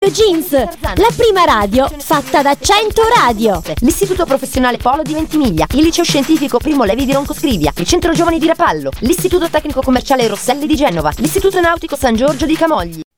Jeans, la prima radio fatta da 100 radio. L'Istituto Professionale Polo di Ventimiglia, il Liceo Scientifico Primo Levi di Roncoscrivia, il Centro Giovani di Rapallo, l'Istituto Tecnico Commerciale Rosselli di Genova, l'Istituto Nautico San Giorgio di Camogli.